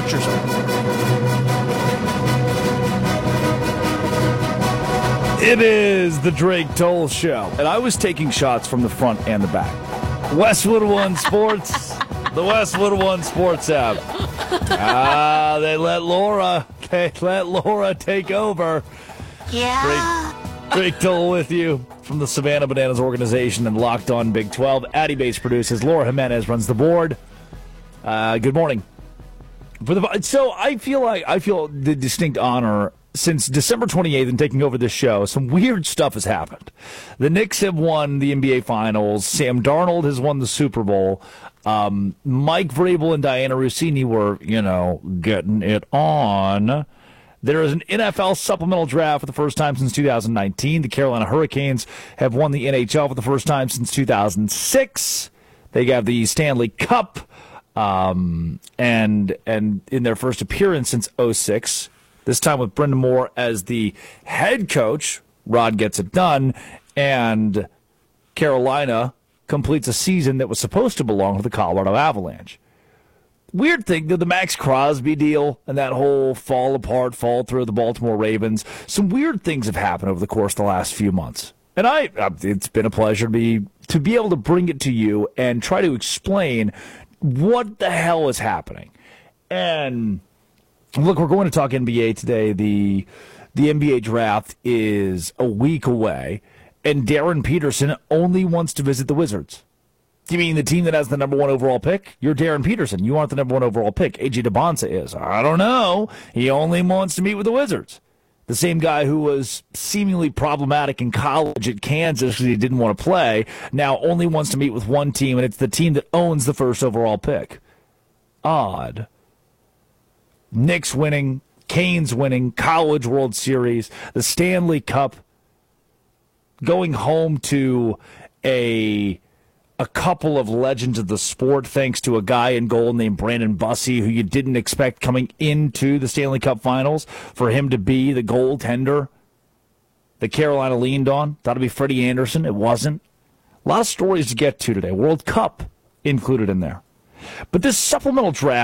pictures of it. It is the Drake Toll Show. And I was taking shots from the front and the back. Westwood One Sports, the Westwood One Sports app. They let Laura take over. Yeah. Drake Toll with you from the Savannah Bananas organization and Locked On Big 12. Addy Bates produces. Laura Jimenez runs the board. Good morning. So I feel the distinct honor. Since December 28th and taking over this show, some weird stuff has happened. The Knicks have won the NBA Finals. Sam Darnold has won the Super Bowl. Mike Vrabel and Diana Rossini were, getting it on. There is an NFL supplemental draft for the first time since 2019. The Carolina Hurricanes have won the NHL for the first time since 2006. They got the Stanley Cup, and in their first appearance since 2006. This time with Brendan Moore as the head coach. Rod gets it done, and Carolina completes a season that was supposed to belong to the Colorado Avalanche. Weird thing, the Max Crosby deal and that whole fall through of the Baltimore Ravens. Some weird things have happened over the course of the last few months. And it's been a pleasure to be able to bring it to you and try to explain what the hell is happening. And look, we're going to talk NBA today. The NBA draft is a week away, and Darren Peterson only wants to visit the Wizards. You mean the team that has the number one overall pick? You're Darren Peterson. You aren't the number one overall pick. AJ DeBonsa is. I don't know. He only wants to meet with the Wizards. The same guy who was seemingly problematic in college at Kansas because he didn't want to play, now only wants to meet with one team, and it's the team that owns the first overall pick. Odd. Knicks winning, Canes winning, College World Series, the Stanley Cup, going home to a couple of legends of the sport thanks to a guy in goal named Brandon Bussey, who you didn't expect coming into the Stanley Cup Finals for him to be the goaltender that Carolina leaned on. Thought it'd be Freddie Anderson. It wasn't. A lot of stories to get to today. World Cup included in there. But this supplemental draft